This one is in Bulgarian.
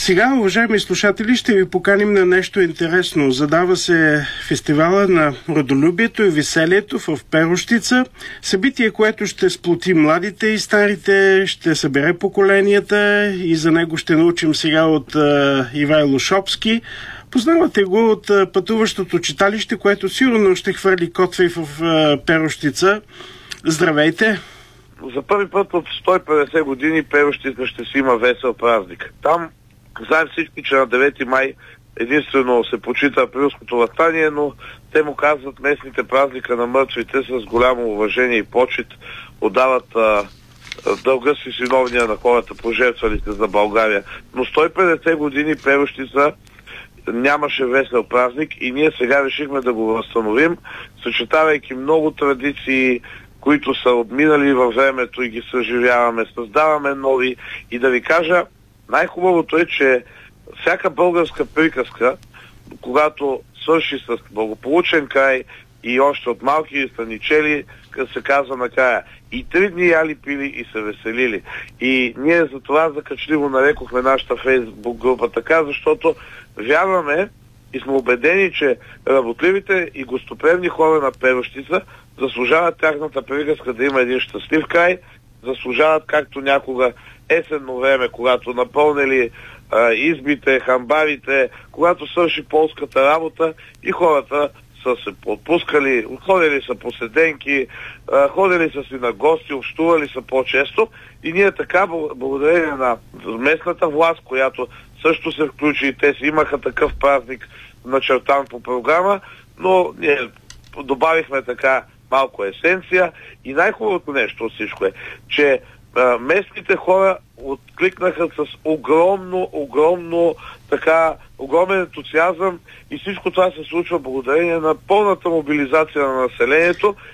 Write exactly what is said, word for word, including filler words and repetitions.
Сега, уважаеми слушатели, ще ви поканим на нещо интересно. Задава се фестивала на родолюбието и веселието в Перущица. Събитие, което ще сплоти младите и старите, ще събере поколенията и за него ще научим сега от uh, Ивайло Шопски. Познавате го от uh, пътуващото читалище, което сигурно ще хвърли котва и в uh, Перущица. Здравейте! За първи път от сто и петдесет години Перущица ще си има весел празник. Там знаем всички, че на девети май единствено се почита априлското въстание, но те му казват местните празника на мъртвите с голямо уважение и почит, отдават а, дълга си синовния на хората, пожертвали се за България. Но сто и петдесет години Перущица нямаше весел празник и ние сега решихме да го възстановим, съчетавайки много традиции, които са отминали във времето и ги съживяваме, създаваме нови. И да ви кажа, най-хубавото е, че всяка българска приказка, когато свърши с благополучен край и още от малки станичели, се казва накрая: и три дни яли, пили и се веселили. И ние за това закачливо нарекохме нашата фейсбук група така, защото вярваме и сме убедени, че работливите и гостоприемни хора на Перущица заслужават тяхната приказка да има един щастлив край, заслужават както някога есенно време, когато напълнили а, избите, хамбарите, когато свърши полската работа и хората са се отпускали, ходили са по седенки, а, ходили са си на гости, общували са по-често и ние така, благодарение на местната власт, която също се включи и те си имаха такъв празник начертан по програма, но ние добавихме така малко есенция и най-хубавото нещо от всичко е, че а, местните хора откликнаха с огромно, огромно така, огромен ентусиазъм и всичко това се случва благодарение на пълната мобилизация на населението